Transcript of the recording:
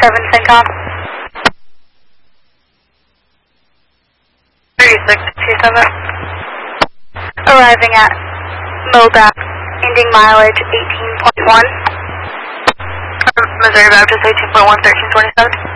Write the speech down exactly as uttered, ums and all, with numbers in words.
seven, CENTCOM. thirty-six two seven. Arriving at Mobac, ending mileage eighteen point one. Missouri Baptist eighteen point one, thirteen twenty-seven.